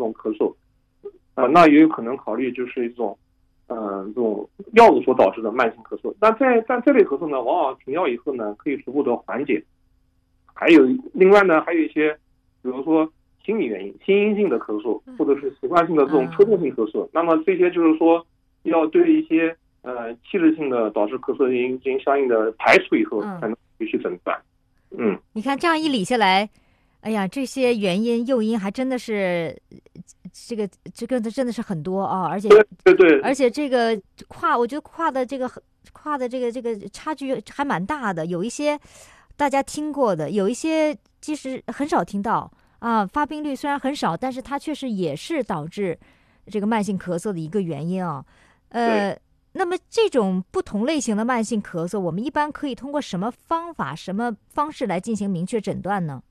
种咳嗽，那也有可能考虑就是一种这种药物所导致的慢性咳嗽。但这类咳嗽呢，往往停药以后呢，可以逐步的缓解。还有另外呢，还有一些比如说心理原因、心因性的咳嗽，或者是习惯性的这种抽动性咳嗽，那么这些就是说要对一些器质性的导致咳嗽原因进行相应的排除以后，才能去诊断。 你看这样一理下来，哎呀，这些原因诱因还真的是这个真的是很多啊，而且对， 而且这个我觉得跨的这个差距还蛮大的，有一些大家听过的，有一些其实很少听到啊。发病率虽然很少，但是它确实也是导致这个慢性咳嗽的一个原因啊。那么这种不同类型的慢性咳嗽，我们一般可以通过什么方法、什么方式来进行明确诊断呢？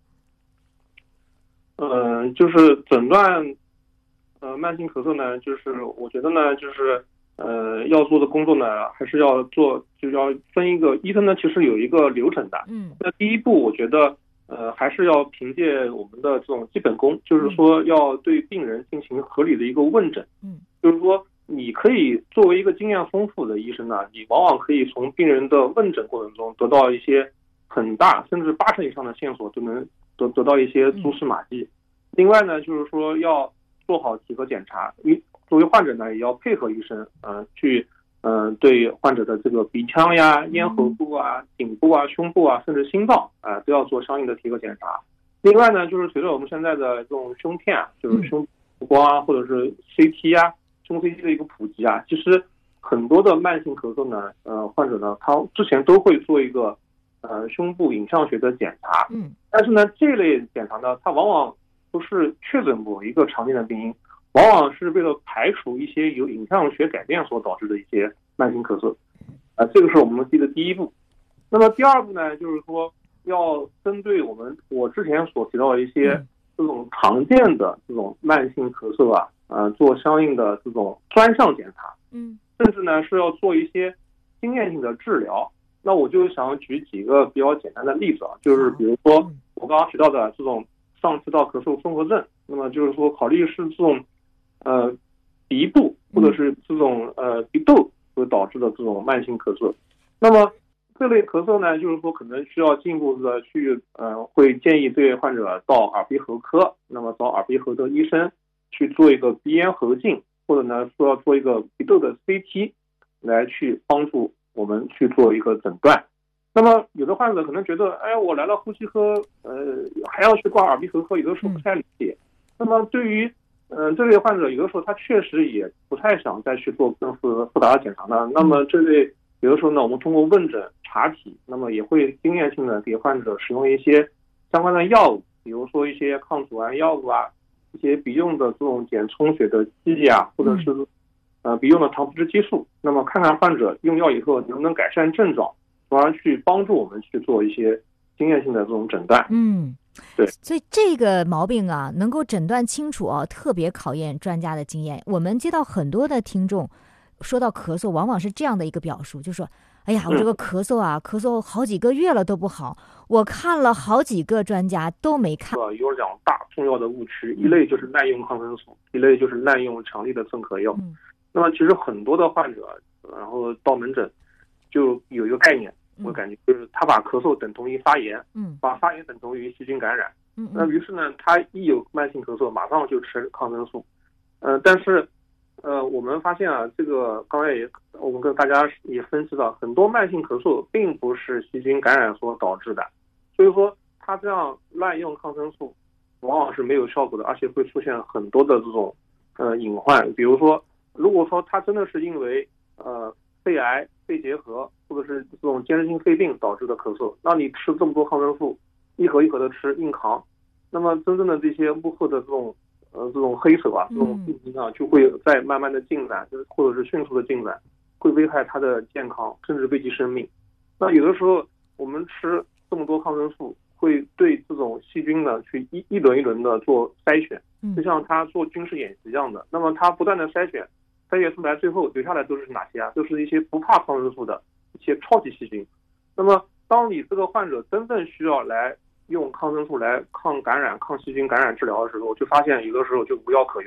就是诊断慢性咳嗽呢，就是我觉得呢，就是要做的工作呢，还是要做，就要分一个医生呢，其实有一个流程的。那第一步，我觉得还是要凭借我们的这种基本功，就是说要对病人进行合理的一个问诊。就是说你可以作为一个经验丰富的医生呢，你往往可以从病人的问诊过程中得到一些很大甚至80%以上的线索，都能得到一些蛛丝马迹。另外呢，就是说要做好体格检查，作为患者呢，也要配合医生，去对患者的这个鼻腔呀、咽喉部啊、颈部啊、胸部啊，甚至心脏都要做相应的体格检查。另外呢，就是随着我们现在的这种胸片就是胸部光啊，或者是 CT 啊、胸 CT 的一个普及啊，其实很多的慢性咳嗽呢，患者呢，他之前都会做一个胸部影像学的检查。但是呢，这类检查呢，它往往不是确诊某一个常见的病因，往往是为了排除一些由影像学改变所导致的一些慢性咳嗽。这个是我们的第一步。那么第二步呢，就是说要针对我之前所提到的一些这种常见的这种慢性咳嗽做相应的这种专项检查。甚至呢是要做一些经验性的治疗。那我就想举几个比较简单的例子就是比如说我刚刚提到的这种上气道咳嗽综合症，那么就是说考虑是这种鼻部或者是这种鼻窦所导致的这种慢性咳嗽。那么这类咳嗽呢，就是说可能需要进一步的去会建议对患者到耳鼻喉科，那么找耳鼻喉的医生去做一个鼻咽喉镜，或者呢说要做一个鼻窦的 CT 来去帮助我们去做一个诊断。那么有的患者可能觉得，我来了呼吸科，还要去挂耳鼻喉科，有的时候不太理解。那么对于这类患者，有的时候他确实也不太想再去做更复杂的检查呢。那么这类有的时候呢，我们通过问诊查体，那么也会经验性的给患者使用一些相关的药物，比如说一些抗组胺药物一些鼻用的这种减充血的剂或者是鼻用的糖皮质激素。那么看看患者用药以后能不能改善症状，从而去帮助我们去做一些经验性的这种诊断。对， 所以这个毛病能够诊断清楚特别考验专家的经验。我们接到很多的听众说到咳嗽，往往是这样的一个表述，就说哎呀，我这个咳嗽咳嗽好几个月了都不好，我看了好几个专家都没看。 有2大重要的误区，一类就是滥用抗生素，一类就是滥用强力的镇咳药。那么其实很多的患者然后到门诊就有一个概念，我感觉就是他把咳嗽等同于发炎，把发炎等同于细菌感染。那于是呢，他一有慢性咳嗽马上就吃抗生素。但是我们发现这个刚才我们跟大家也分析到，很多慢性咳嗽并不是细菌感染所导致的，所以说他这样滥用抗生素往往是没有效果的，而且会出现很多的这种隐患。比如说如果说他真的是因为肺癌、肺结核或者是这种间质性肺病导致的咳嗽，那你吃这么多抗生素，一盒一盒的吃硬扛，那么真正的这些幕后的这种黑手这种病情就会在慢慢的进展，或者是迅速的进展，会危害他的健康，甚至危及生命。那有的时候我们吃这么多抗生素，会对这种细菌呢去一轮一轮的做筛选，就像他做军事演习一样的。那么他不断的筛选出来，最后留下来都是哪些都是一些不怕抗生素的一些超级细菌。那么当你这个患者真正需要来用抗生素来抗感染、抗细菌感染治疗的时候，就发现有的时候就无药可用。